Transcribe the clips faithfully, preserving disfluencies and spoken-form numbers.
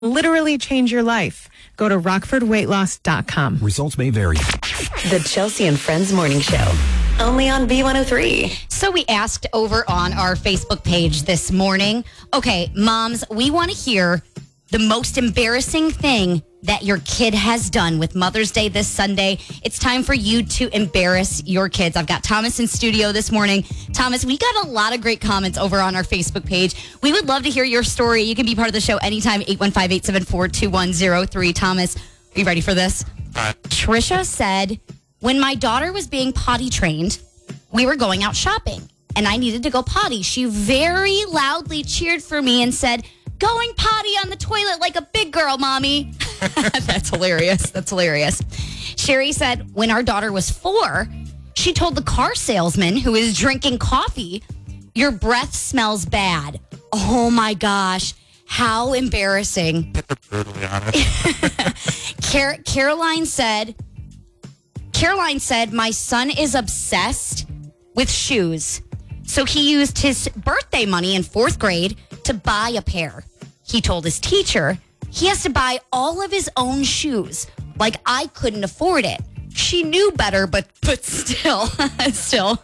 literally change your life. Go to rockford weight loss dot com. Results may vary. The Chelsea and Friends Morning Show, only on B one oh three. So we asked over on our Facebook page this morning, okay, moms, we want to hear the most embarrassing thing that your kid has done with Mother's Day this Sunday. It's time for you to embarrass your kids. I've got Thomas in studio this morning. Thomas, we got a lot of great comments over on our Facebook page. We would love to hear your story. You can be part of the show anytime, eight one five, eight seven four, two one zero three. Thomas, are you ready for this? Uh, Trisha said, when my daughter was being potty trained, we were going out shopping and I needed to go potty. She very loudly cheered for me and said, going potty on the toilet like a big girl, mommy. That's hilarious. That's hilarious. Sherry said when our daughter was four, she told the car salesman who was drinking coffee, your breath smells bad. Oh my gosh. How embarrassing. brutally honest. Car- Caroline said, Caroline said, my son is obsessed with shoes. So he used his birthday money in fourth grade to buy a pair. He told his teacher he has to buy all of his own shoes. Like I couldn't afford it. She knew better, but but still, still.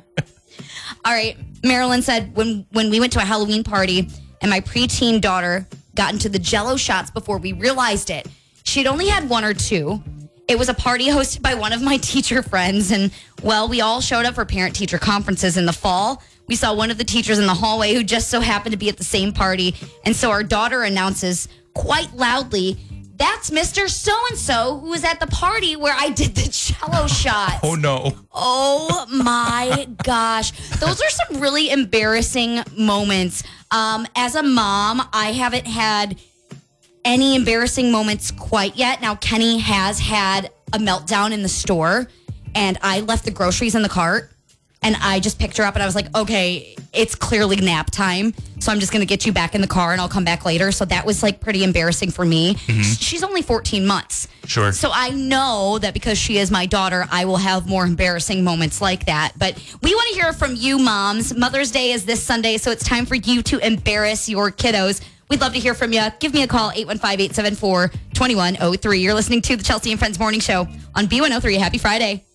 All right. Marilyn said when when we went to a Halloween party and my preteen daughter got into the Jell-O shots before we realized it. She'd only had one or two. It was a party hosted by one of my teacher friends. And, well, we all showed up for parent-teacher conferences in the fall. We saw one of the teachers in the hallway who just so happened to be at the same party. And so our daughter announces quite loudly, that's Mister So-and-so who was at the party where I did the Jell-O shots. Oh, no. Oh, my gosh. Those are some really embarrassing moments. Um, as a mom, I haven't had any embarrassing moments quite yet. Now, Kenny has had a meltdown in the store, and I left the groceries in the cart, and I just picked her up, and I was like, okay, it's clearly nap time, so I'm just going to get you back in the car, and I'll come back later. So that was, like, pretty embarrassing for me. Mm-hmm. She's only fourteen months. Sure. So I know that because she is my daughter, I will have more embarrassing moments like that. But we want to hear from you, moms. Mother's Day is this Sunday, so it's time for you to embarrass your kiddos. We'd love to hear from you. Give me a call, eight one five, eight seven four, two one zero three. You're listening to the Chelsea and Friends Morning Show on B one oh three. Happy Friday.